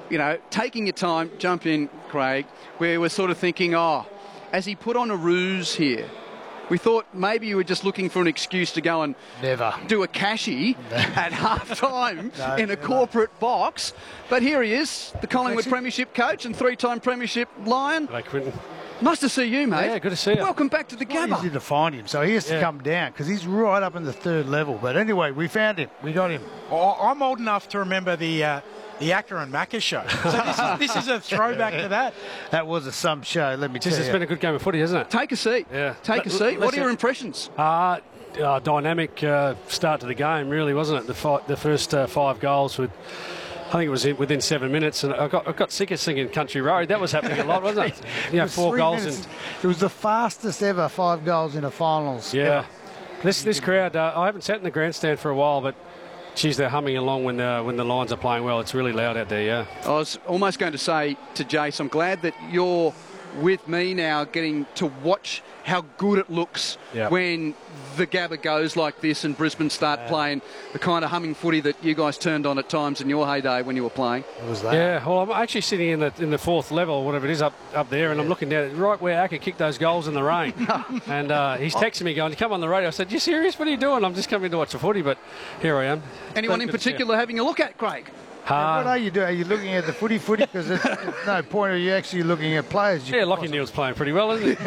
you know, taking your time, jump in, Craig, where we're sort of thinking, oh, has he put on a ruse here? We thought maybe you were just looking for an excuse to go and do a cashy at half-time in a corporate box. But here he is, the Collingwood Premiership coach and three-time Premiership Lion. Hey, Quinton. Nice to see you, mate. Yeah, good to see you. Welcome back to the Gabba. It's easy to find him, so he has to come down because he's right up in the third level. But anyway, we found him. We got him. I'm old enough to remember the Acker and Macca show. So this is a throwback to that. That was some show, let me tell you. It's been a good game of footy, hasn't it? Take a seat. Yeah. Take a seat. What are your impressions? Dynamic start to the game, really, wasn't it? The first 5 goals with, I think it was within 7 minutes, and I got sick of singing Country Road. That was happening a lot, wasn't it? You know, 4 goals. It was the fastest ever 5 goals in a finals. Yeah. This crowd, I haven't sat in the grandstand for a while, but geez, they're humming along when the Lions are playing well. It's really loud out there, yeah. I was almost going to say to Jace, I'm glad that you're with me now, getting to watch how good it looks when the Gabba goes like this and Brisbane start playing the kind of humming footy that you guys turned on at times in your heyday when you were playing. What was that? Yeah, well, I'm actually sitting in the 4th level, whatever it is, up there, and I'm looking down right where Acker kicked those goals in the rain. And he's texting me going, come on the radio. I said, you serious? What are you doing? I'm just coming to watch the footy, but here I am. Anyone in particular having a look at, Craig? What are you doing? Are you looking at the footy? Because there's no point. Are you actually looking at players? Lockie Neal's playing pretty well, isn't he?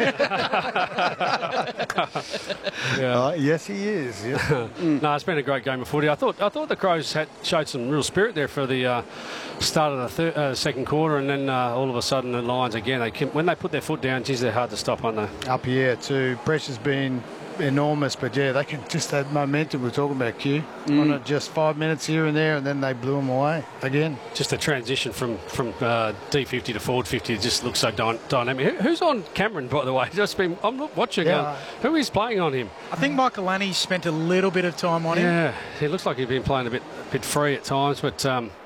Yes, he is. Yeah. No, it's been a great game of footy. I thought the Crows showed some real spirit there for the start of the second quarter, and then all of a sudden the Lions again. When they put their foot down, geez, they're hard to stop, aren't they? Up here too. Pressure's been enormous, but yeah, they can just that momentum we're talking about, Q. On it, just 5 minutes here and there, and then they blew them away again. Just a transition from D50 to forward 50 just looks so dynamic. Who's on Cameron, by the way? I'm watching. Who is playing on him? I think Michael Lanny spent a little bit of time on him. Yeah, he looks like he's been playing a bit free at times, but.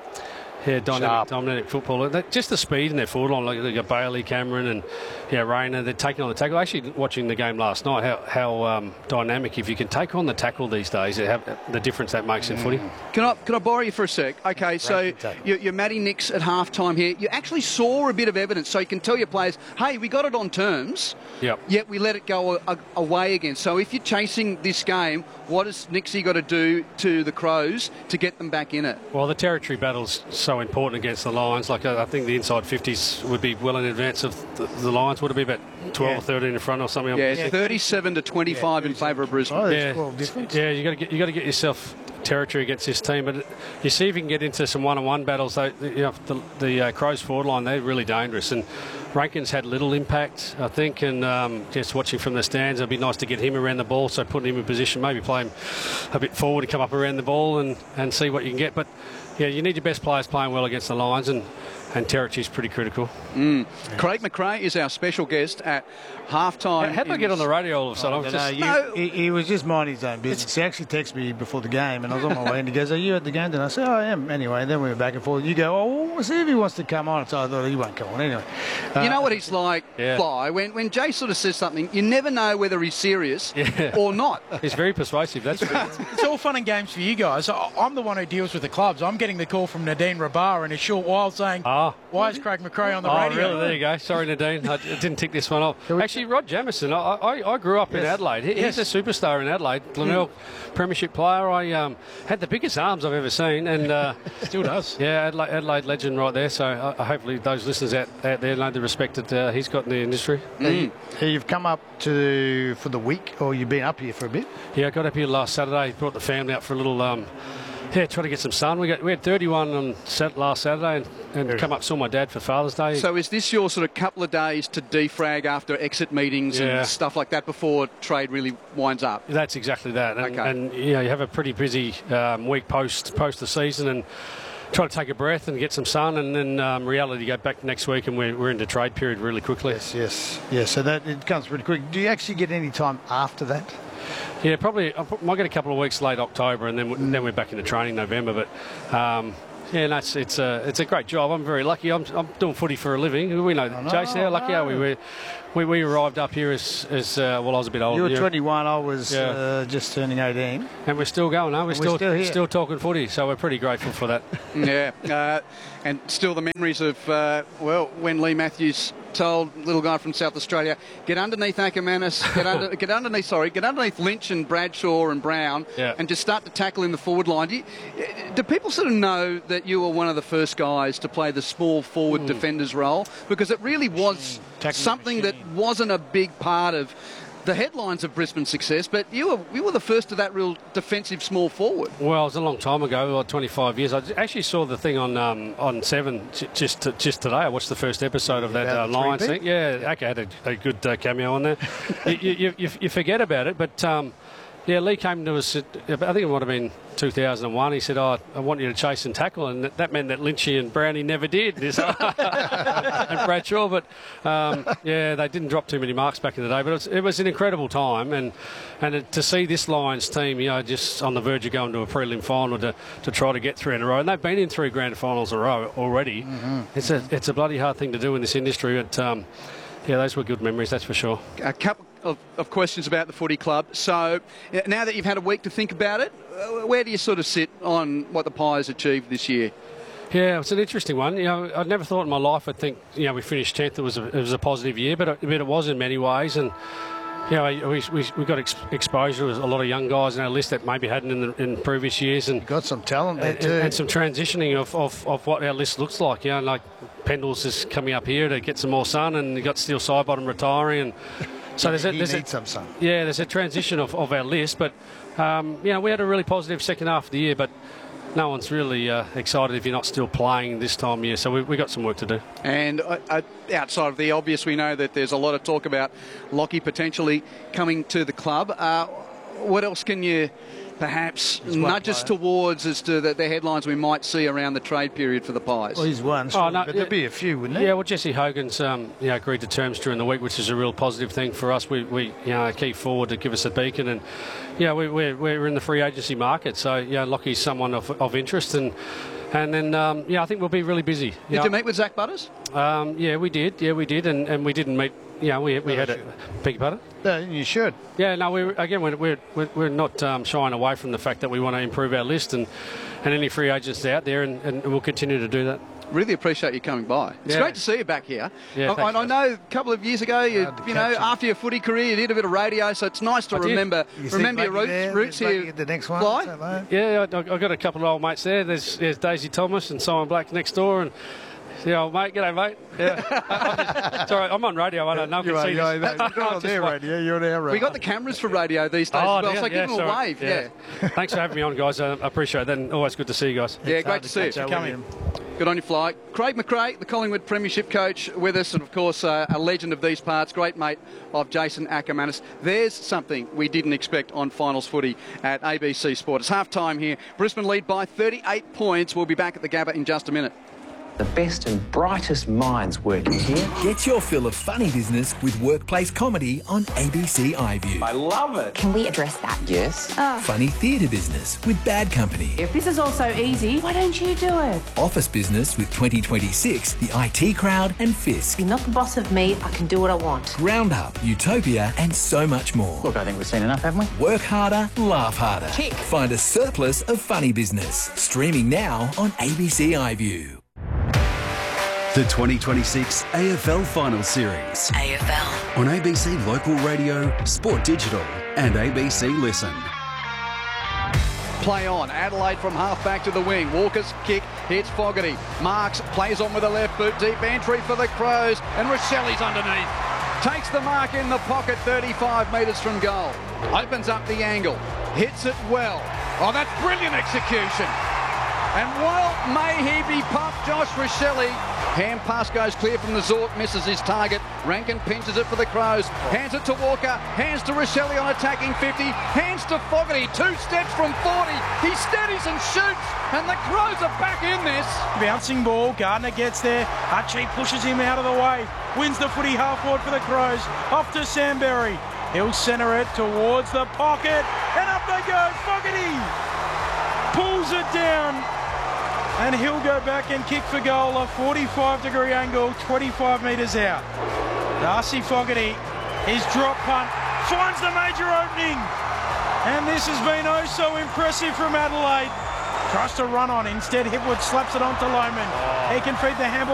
Dynamic football. Just the speed in their forward line, like they got Bailey, Cameron, and Rayner. They're taking on the tackle. Actually, watching the game last night, how dynamic. If you can take on the tackle these days, the difference that makes in footy. Can I borrow you for a sec? Okay, so you're Matty Nicks at half-time here. You actually saw a bit of evidence, so you can tell your players, hey, we got it on terms, yet we let it go away again. So if you're chasing this game, what has Nixie got to do to the Crows to get them back in it? Well, the territory battle's so important against the Lions. Like I think the inside 50s would be well in advance of the Lions. Would it be about 12 or 13 in front or something? Yeah, 37 to 25 in favour of Brisbane. Oh, that's 12 difference. Yeah, you got to get yourself territory against this team, but you see if you can get into some one-on-one battles. The Crows forward line, they're really dangerous, and Rankin's had little impact, I think, and just watching from the stands, it'd be nice to get him around the ball, so putting him in position, maybe play him a bit forward and come up around the ball and see what you can get. But yeah, you need your best players playing well against the Lions, and territory is pretty critical. Craig McRae is our special guest at half-time. How did I get on the radio all of a sudden? He was just minding his own business. He actually texted me before the game, and I was on my way, and he goes, are you at the game? And I said, I am. Anyway, and then we were back and forth. You go, we'll see if he wants to come on. So I thought he won't come on anyway. You know what he's like, Fly? When Jay sort of says something, you never know whether he's serious or not. He's very persuasive, that's true. It's all fun and games for you guys. I'm the one who deals with the clubs. I'm getting the call from Nadine Rabar in a short while saying, why is Craig McRae on the radio? Really? There you go. Sorry, Nadine. I didn't tick this one off. Actually, Rod Jamieson, I grew up in Adelaide. He's a superstar in Adelaide. Glenelg Premiership player. I had the biggest arms I've ever seen, and still does. Yeah, Adelaide legend right there. So hopefully those listeners out there know the respect that he's got in the industry. You've come up for the week, or you've been up here for a bit? Yeah, I got up here last Saturday. Brought the family up for a little. Trying to get some sun. We had 31 on last Saturday and come up, saw my dad for Father's Day. So is this your sort of couple of days to defrag after exit meetings and stuff like that before trade really winds up? That's exactly that. And you have a pretty busy week post the season, and try to take a breath and get some sun, and then reality go back next week, and we're into trade period really quickly. Yes. So that it comes pretty quick. Do you actually get any time after that? Yeah, probably. I might get a couple of weeks late October, and then we're back into training November. But it's a great job. I'm very lucky. I'm doing footy for a living. We know, Jason, how lucky are we? We arrived up here as I was a bit older. You were 21. I was just turning 18. And we're still going, huh? We're still here. Still talking footy, so we're pretty grateful for that. And still the memories of, when Lee Matthews told little guy from South Australia, get underneath Ackermanis, get underneath Lynch and Bradshaw and Brown, and just start to tackle in the forward line. Do people sort of know that you were one of the first guys to play the small forward defender's role? Because it really was something that wasn't a big part of the headlines of Brisbane's success, but you were the first of that real defensive small forward. Well, it was a long time ago, like 25 years. I actually saw the thing on Seven just today. I watched the first episode of that Lions thing. Yeah, Acker had a good cameo on there. you forget about it, but Lee came to us, I think it might have been 2001. He said, I want you to chase and tackle, and that meant that Lynchy and Brownie never did. And Bradshaw, but they didn't drop too many marks back in the day, but it was an incredible time, and to see this Lions team, just on the verge of going to a prelim final to try to get 3 in a row, and they've been in 3 grand finals a row already. Mm-hmm. It's a bloody hard thing to do in this industry, but those were good memories, that's for sure. A couple of questions about the footy club. So now that you've had a week to think about it, where do you sort of sit on what the Pies achieved this year? Yeah, it's an interesting one. I'd never thought in my life I'd think, we finished 10th. It was a positive year, but it was in many ways. And, we got exposure to a lot of young guys in our list that maybe hadn't in previous years. And got some talent there too. And some transitioning of what our list looks like. Like Pendles is coming up here to get some more sun, and you got Steele Sidebottom retiring. And so there's some sun. Yeah, there's a transition of our list. But, we had a really positive second half of the year, but no one's really excited if you're not still playing this time of year. So we got some work to do. And outside of the obvious, we know that there's a lot of talk about Lockie potentially coming to the club. What else can you perhaps nudge us towards as to the headlines we might see around the trade period for the Pies? Well, he's one, but there'd be a few, wouldn't there? Yeah, well, Jesse Hogan's agreed to terms during the week, which is a real positive thing for us. We keep forward to give us a beacon, and we're in the free agency market, so Lockie's someone of interest, and then I think we'll be really busy. Did you meet with Zach Butters? We did, and we didn't meet. We had a big pardon. No, you should. Yeah, no, we're not shying away from the fact that we want to improve our list and any free agents out there, and we'll continue to do that. Really appreciate you coming by. It's great to see you back here. Yeah, I know a couple of years ago, after your footy career, you did a bit of radio, so it's nice to remember your roots here. The next one. Yeah, I've got a couple of old mates there. There's Daisy Thomas and Simon Black next door, and yeah, old mate. G'day, mate. Yeah. It's all right. I'm on radio. I don't know if you can see this. You're on their radio. You're on our radio. We got the cameras for radio these days as well, so give them a wave. Yeah. Thanks for having me on, guys. I appreciate that, and always good to see you guys. Yeah, great to see you. Thanks for coming. Good on your fly. Craig McRae, the Collingwood Premiership coach, with us, and of course a legend of these parts, great mate of Jason Ackermanis. There's something we didn't expect on finals footy at ABC Sport. It's half time here. Brisbane lead by 38 points. We'll be back at the Gabba in just a minute. The best and brightest minds working here. Get your fill of funny business with workplace comedy on ABC iView. I love it. Can we address that? Yes. Funny theatre business with Bad Company. If this is all so easy, why don't you do it? Office business with 2026, the IT Crowd and Fisk. You're not the boss of me. I can do what I want. Roundup, Utopia and so much more. Look, I think we've seen enough, haven't we? Work harder, laugh harder. Tick. Find a surplus of funny business. Streaming now on ABC iView. The 2026 AFL Final Series. AFL. On ABC Local Radio, Sport Digital and ABC Listen. Play on. Adelaide from half-back to the wing. Walker's kick hits Fogarty. Marks plays on with the left boot. Deep entry for the Crows. And Rosselli's underneath. Takes the mark in the pocket 35 metres from goal. Opens up the angle. Hits it well. Oh, that's brilliant execution. And well may he be pumped, Josh Rosselli. Hand pass goes clear from the Zork, misses his target. Rankin pinches it for the Crows. Hands it to Walker, hands to Rosselli on attacking 50, hands to Fogarty, 2 steps from 40. He steadies and shoots, and the Crows are back in this. Bouncing ball, Gardner gets there. Archie pushes him out of the way. Wins the footy half forward for the Crows. Off to Samberry. He'll centre it towards the pocket, and up they go. Fogarty pulls it down. And he'll go back and kick for goal, a 45-degree angle, 25 metres out. Darcy Fogarty, his drop punt, finds the major opening. And this has been oh so impressive from Adelaide. Tries to run on. Instead, Hipwood slaps it onto Lohman. He can feed the handball